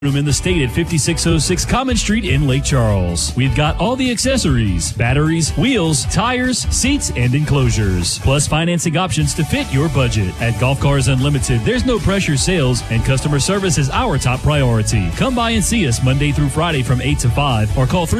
Room in the state at 5606 Common Street in Lake Charles. We've got all the accessories, batteries, wheels, tires, seats, and enclosures, plus financing options to fit your budget. At Golf Cars Unlimited, there's no pressure sales, and customer service is our top priority. Come by and see us Monday through Friday from 8 to 5 or call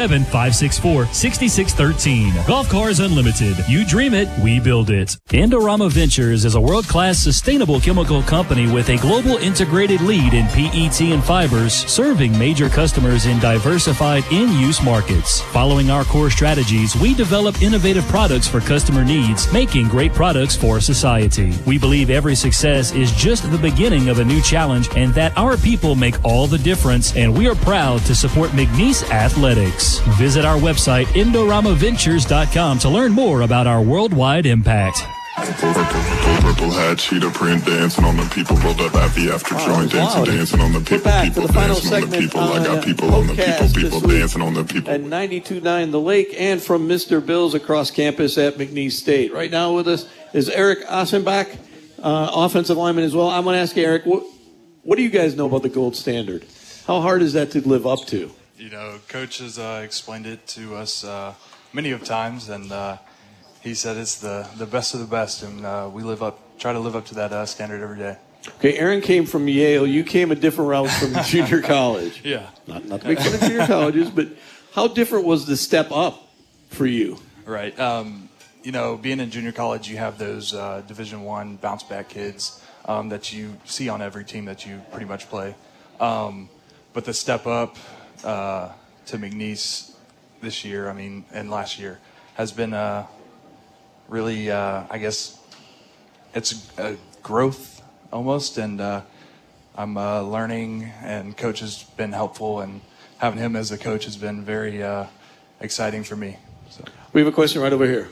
337-564-6613. Golf Cars Unlimited. You dream it, we build it. Indorama Ventures is a world-class sustainable chemical company with a global integrated lead in PET and fibers, serving major customers in diversified in-use markets. Following our core strategies, we develop innovative products for customer needs, making great products for society. We believe every success is just the beginning of a new challenge and that our people make all the difference, and we are proud to support McNeese Athletics. Visit our website, IndoramaVentures.com, to learn more about our worldwide impact. Purple hat, cheetah print, dancing on the people, rolled up happy after joint dancing on the people, people dancing on the people. I got people on the people dancing on the people. At 92.9 The Lake, and from Mr. Bills across campus at McNeese State. Right now with us is Eric Ossenbach, offensive lineman as well. I'm going to ask you, Eric, what do you guys know about the gold standard? How hard is that to live up to? You know, Coach has explained it to us many of times, and he said it's the best of the best, and we try to live up to that standard every day. Okay, Aaron came from Yale. You came a different route from junior college. Yeah. Not to make fun of junior colleges, but how different was the step up for you? Right. You know, being in junior college, you have those Division I bounce back kids that you see on every team that you pretty much play. But the step up to McNeese this year, and last year, has been really, I guess, it's a growth almost, and I'm learning, and Coach has been helpful, and having him as a coach has been very exciting for me. So. We have a question right over here.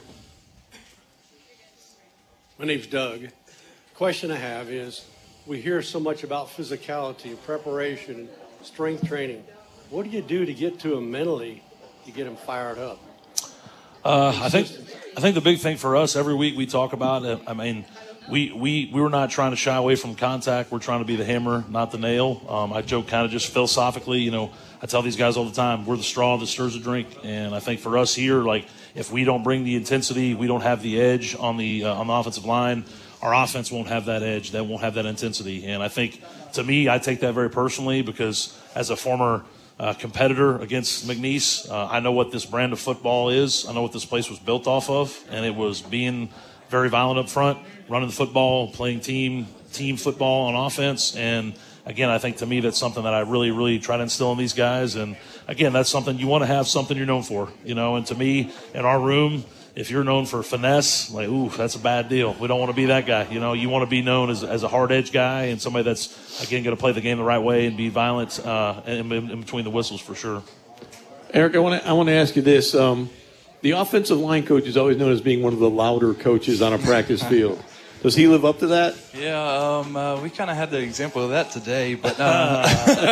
My name's Doug. The question I have is, we hear so much about physicality, preparation, strength training. What do you do to get to them mentally to get them fired up? I think the big thing for us, every week we talk about it. We're not trying to shy away from contact. We're trying to be the hammer, not the nail. I joke kind of just philosophically, I tell these guys all the time, we're the straw that stirs the drink. And I think for us here, if we don't bring the intensity, we don't have the edge on the offensive line, our offense won't have that edge, that won't have that intensity. And I think, to me, I take that very personally because as a former competitor against McNeese, I know what this brand of football is. I know what this place was built off of, and it was being very violent up front, running the football, playing team football on offense. And again, I think to me that's something that I really, really try to instill in these guys. And again, that's something you want to have, something you're known for, And to me, in our room, if you're known for finesse, that's a bad deal. We don't want to be that guy. You want to be known as a hard-edged guy and somebody that's, again, going to play the game the right way and be violent in between the whistles for sure. Eric, I want to ask you this. The offensive line coach is always known as being one of the louder coaches on a practice field. Does he live up to that? Yeah, we kind of had the example of that today, but all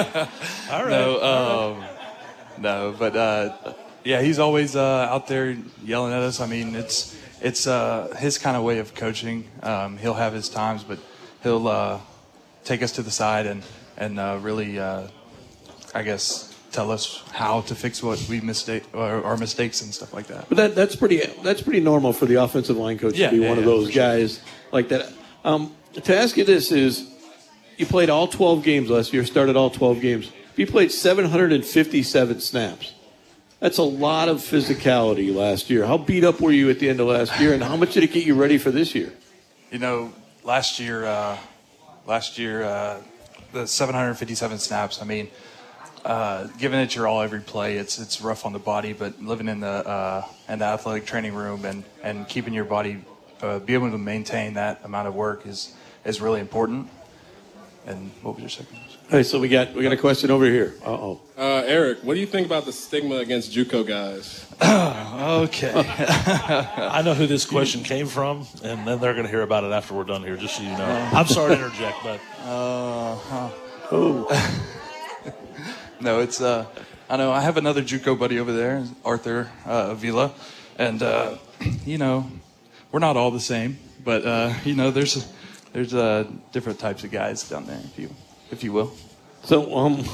right. No, but yeah, he's always out there yelling at us. It's his kind of way of coaching. He'll have his times, but he'll take us to the side and really, I guess, tell us how to fix what we our mistakes and stuff like that. But that's pretty normal for the offensive line coach to be one of those guys like that. To ask you this is, you played all 12 games last year, started all 12 games. You played 757 snaps. That's a lot of physicality last year. How beat up were you at the end of last year, and how much did it get you ready for this year? Last year, the 757 snaps, given that you're all every play, it's rough on the body, but living in the athletic training room and keeping your body, be able to maintain that amount of work is really important. And what was your second question? Hey, so we got a question over here. Eric, what do you think about the stigma against JUCO guys? Okay. I know who this question came from, and then they're going to hear about it after we're done here, just so you know. I'm sorry to interject, but... No, it's... I know I have another JUCO buddy over there, Arthur Avila, and, we're not all the same, but, there's different types of guys down there, if you will. So